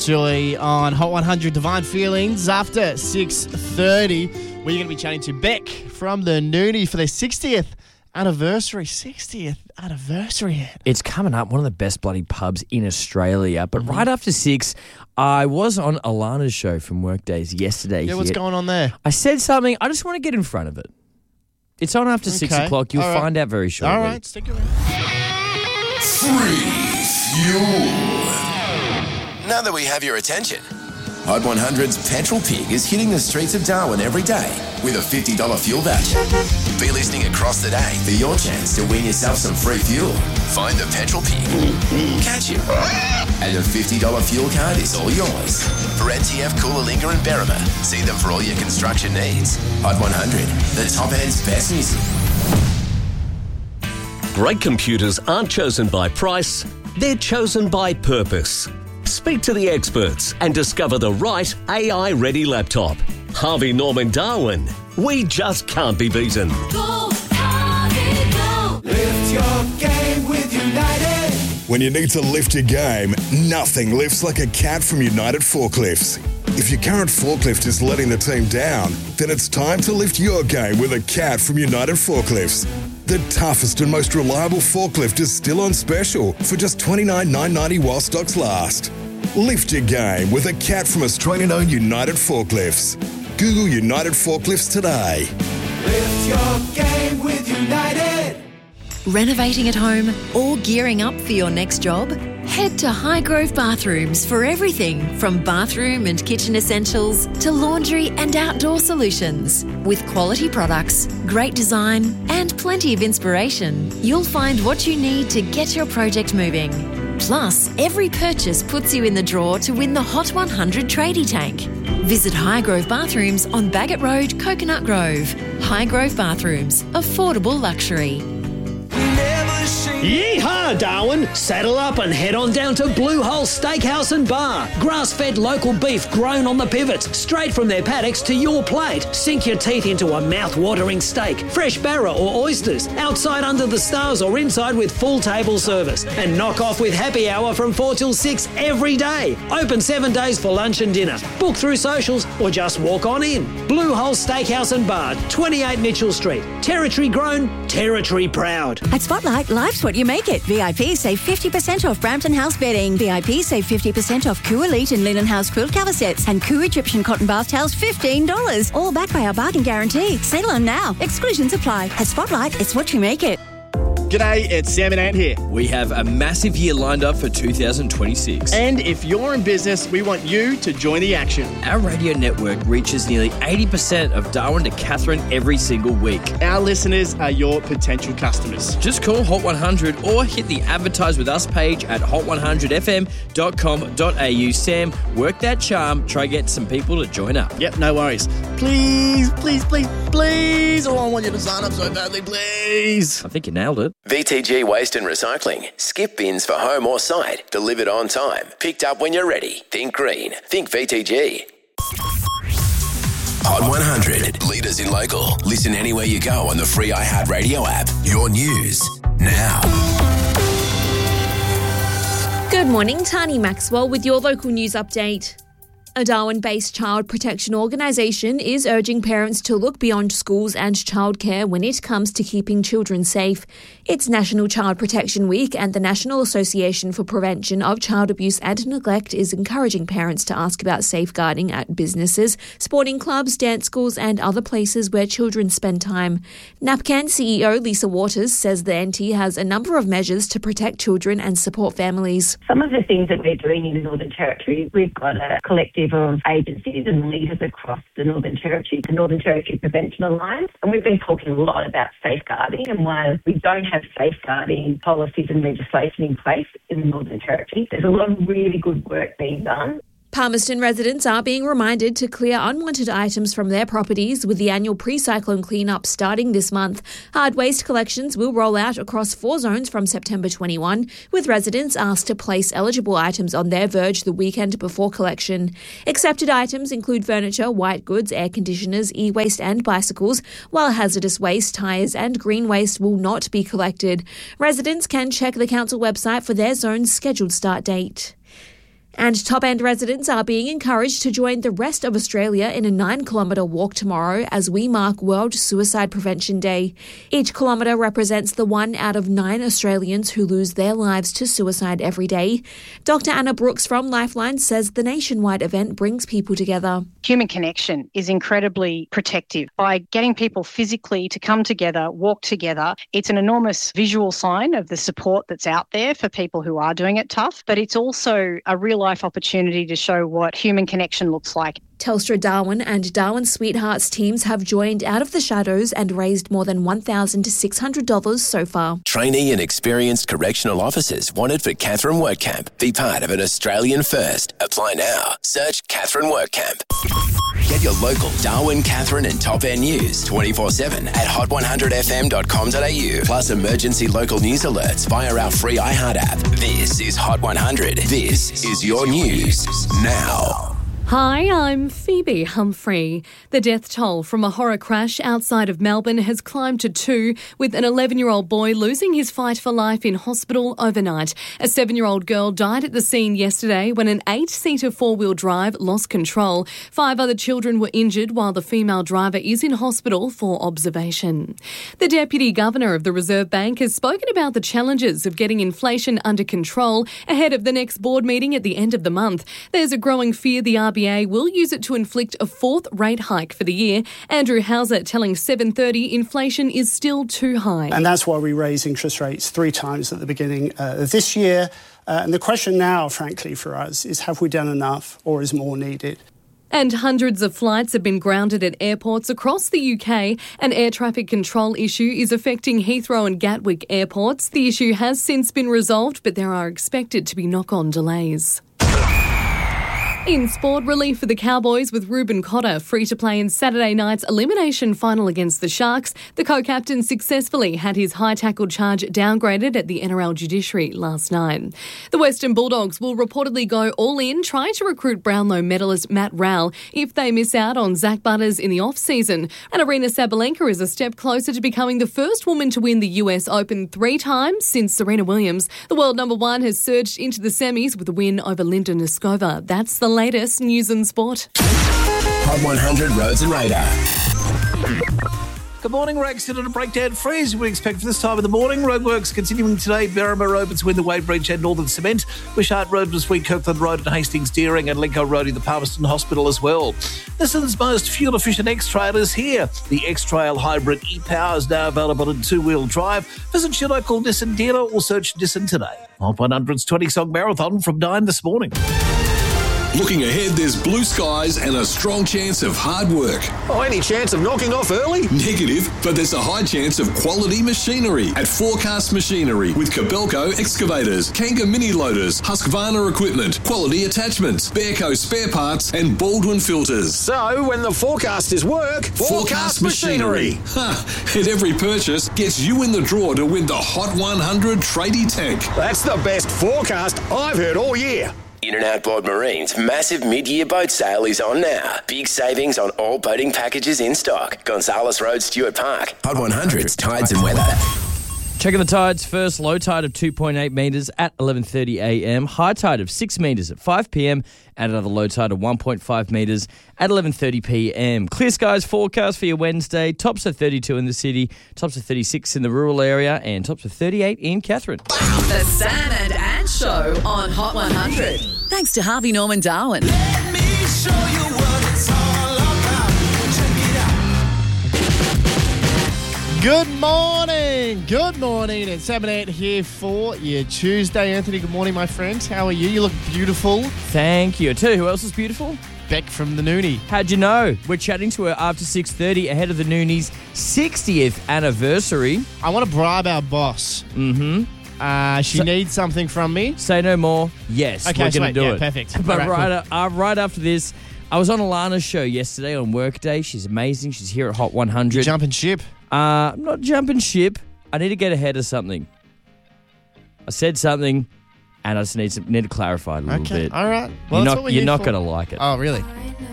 Silly on Hot 100 Divine Feelings after 6:30. We're going to be chatting to Beck from the Noonie for their 60th anniversary. 60th anniversary. It's coming up, one of the best bloody pubs in Australia. But right after 6, I was on Alana's show from Workdays yesterday. Yeah, what's going on there? I said something. I just want to get in front of it. It's on after 6 o'clock. You'll find out very shortly. All right, stick around. Free fuel. Now that we have your attention, Hot 100's Petrol Pig is hitting the streets of Darwin every day with a $50 fuel voucher. Be listening across the day for your chance to win yourself some free fuel. Find the Petrol Pig, catch him, and the $50 fuel card is all yours. For NTF, Coolalingga and Berrima, see them for all your construction needs. Hot 100, the top end's best music. Great computers aren't chosen by price, they're chosen by purpose. Speak to the experts and discover the right AI-ready laptop. Harvey Norman Darwin. We just can't be beaten. Go, Harvey, go. Lift your game with United. When you need to lift your game, nothing lifts like a cat from United Forklifts. If your current forklift is letting the team down, then it's time to lift your game with a cat from United Forklifts. The toughest and most reliable forklift is still on special for just $29,990 while stocks last. Lift your game with a cat from Australian-owned United Forklifts. Google United Forklifts today. Lift your game with United. Renovating at home or gearing up for your next job? Head to Highgrove Bathrooms for everything from bathroom and kitchen essentials to laundry and outdoor solutions. With quality products, great design and plenty of inspiration, you'll find what you need to get your project moving. Plus, every purchase puts you in the draw to win the Hot 100 Tradie Tank. Visit Highgrove Bathrooms on Bagot Road, Coconut Grove. Highgrove Bathrooms, affordable luxury. Yeehaw, Darwin! Saddle up and head on down to Blue Hole Steakhouse and Bar. Grass-fed local beef grown on the pivots, straight from their paddocks to your plate. Sink your teeth into a mouth-watering steak, fresh barra or oysters, outside under the stars or inside with full table service. And knock off with happy hour from 4 till 6 every day. Open 7 days for lunch and dinner. Book through socials or just walk on in. Blue Hole Steakhouse and Bar, 28 Mitchell Street. Territory grown, territory proud. At Spotlight, life's what you make it. VIP save 50% off Brampton House bedding. VIP save 50% off Coo Elite and Linen House quilt cover sets. And Coo Egyptian cotton bath towels, $15. All backed by our bargain guarantee. Sail on now. Exclusions apply. At Spotlight, it's what you make it. G'day, it's Sam and Ant here. We have a massive year lined up for 2026. And if you're in business, we want you to join the action. Our radio network reaches nearly 80% of Darwin to Katherine every single week. Our listeners are your potential customers. Just call Hot 100 or hit the Advertise With Us page at hot100fm.com.au. Sam, work that charm. Try get some people to join up. Yep, no worries. Please, please, please, please. Oh, I want you to sign up so badly, please. I think you nailed it. VTG Waste and Recycling. Skip bins for home or site. Delivered on time. Picked up when you're ready. Think green. Think VTG. Hot 100. Leaders in local. Listen anywhere you go on the free iHeartRadio app. Your news now. Good morning, Tani Maxwell with your local news update. A Darwin-based child protection organisation is urging parents to look beyond schools and childcare when it comes to keeping children safe. It's National Child Protection Week, and the National Association for Prevention of Child Abuse and Neglect is encouraging parents to ask about safeguarding at businesses, sporting clubs, dance schools and other places where children spend time. NAPCAN CEO Lisa Waters says the NT has a number of measures to protect children and support families. Some of the things that we're doing in the Northern Territory, we've got a collective of agencies and leaders across the Northern Territory, the Northern Territory Prevention Alliance, and we've been talking a lot about safeguarding, and while we don't have safeguarding policies and legislation in place in the Northern Territory, there's a lot of really good work being done. Palmerston residents are being reminded to clear unwanted items from their properties with the annual pre-cyclone clean-up starting this month. Hard waste collections will roll out across 4 zones from September 21, with residents asked to place eligible items on their verge the weekend before collection. Accepted items include furniture, white goods, air conditioners, e-waste and bicycles, while hazardous waste, tyres and green waste will not be collected. Residents can check the council website for their zone's scheduled start date. And top-end residents are being encouraged to join the rest of Australia in a 9-kilometre walk tomorrow as we mark World Suicide Prevention Day. Each kilometre represents the 1 out of 9 Australians who lose their lives to suicide every day. Dr. Anna Brooks from Lifeline says the nationwide event brings people together. Human connection is incredibly protective. By getting people physically to come together, walk together, it's an enormous visual sign of the support that's out there for people who are doing it tough, but it's also a real-life opportunity to show what human connection looks like. Telstra Darwin and Darwin Sweethearts teams have joined Out of the Shadows and raised more than $1,600 so far. Trainee and experienced correctional officers wanted for Catherine Workcamp. Be part of an Australian first. Apply now. Search Catherine Workcamp. Get your local Darwin, Catherine and Top End news 24/7 at hot100fm.com.au. Plus emergency local news alerts via our free iHeart app. This is Hot 100. This is your news now. Hi, I'm Phoebe Humphrey. The death toll from a horror crash outside of Melbourne has climbed to 2, with an 11-year-old boy losing his fight for life in hospital overnight. A 7-year-old girl died at the scene yesterday when an 8-seater four-wheel drive lost control. 5 other children were injured while the female driver is in hospital for observation. The Deputy Governor of the Reserve Bank has spoken about the challenges of getting inflation under control ahead of the next board meeting at the end of the month. There's a growing fear the RBA will use it to inflict a 4th rate hike for the year. Andrew Hauser telling 7:30 inflation is still too high. And that's why we raised interest rates 3 times at the beginning of this year. And the question now, frankly, for us is have we done enough or is more needed? And hundreds of flights have been grounded at airports across the UK. An air traffic control issue is affecting Heathrow and Gatwick airports. The issue has since been resolved, but there are expected to be knock-on delays. In sport, relief for the Cowboys with Ruben Cotter free to play in Saturday night's elimination final against the Sharks. The co-captain successfully had his high tackle charge downgraded at the NRL judiciary last night. The Western Bulldogs will reportedly go all in trying to recruit Brownlow medalist Matt Rowell if they miss out on Zach Butters in the off-season. And Aryna Sabalenka is a step closer to becoming the first woman to win the US Open 3 times since Serena Williams. The world number 1 has surged into the semis with a win over Linda Noskova. That's the latest news and sport. Hot 100 Roads and Radar. Good morning, Rex. Into a breakdown freeze we expect for this time of the morning. Roadworks continuing today. Berrima Road between the Wade Bridge and Northern Cement. Wishart Road between Kirkland Road and Hastings Deering, and Lincoln Road in the Palmerston Hospital as well. Nissan's most fuel-efficient X-Trail is here. The X-Trail Hybrid E-Power is now available in 2-wheel drive. Visit your local Nissan dealer or search Nissan today. Hot 100's 20-song marathon from 9 this morning. Looking ahead, there's blue skies and a strong chance of hard work. Oh, any chance of knocking off early? Negative, but there's a high chance of quality machinery at Forecast Machinery with Cabelco Excavators, Kanga Mini Loaders, Husqvarna Equipment, Quality Attachments, Bearco Spare Parts and Baldwin Filters. So, when the forecast is work, Forecast Machinery. And every purchase gets you in the draw to win the Hot 100 Tradie Tank. That's the best forecast I've heard all year. In and Outboard Marine's massive mid-year boat sale is on now. Big savings on all boating packages in stock. Gonzales Road, Stuart Park. Hot 100's Tides and Weather. Checking the tides first. Low tide of 2.8 metres at 11:30 a.m. High tide of 6 metres at 5 p.m. And another low tide of 1.5 metres at 11:30 p.m. Clear skies forecast for your Wednesday. Tops of 32 in the city. Tops of 36 in the rural area. And tops of 38 in Catherine. The Sam and Ann Show on Hot 100. Thanks to Harvey Norman Darwin. Let me show you what it's all about. Check it out. Good morning. Good morning. It's 7-8 here for your Tuesday. Anthony, good morning, my friend. How are you? You look beautiful. Thank you. I tell you who else is beautiful? Beck from the Noonie. How'd you know? We're chatting to her after 6:30 ahead of the Noonies' 60th anniversary. I want to bribe our boss. Mm-hmm. She needs something from me. Say no more. Yes, okay, we're going to do it. Perfect. But right after this, I was on Alana's show yesterday on Workday. She's amazing. She's here at Hot 100. You're jumping ship? I'm not jumping ship. I need to get ahead of something. I said something, and I just need to clarify a little bit. All right. Well, you're not going to like it. Oh, really?